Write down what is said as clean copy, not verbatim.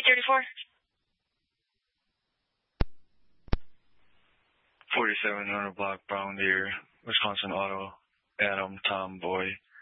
334. 4700 block, Brown Deer, Wisconsin Auto, Adam, Tom, Boy,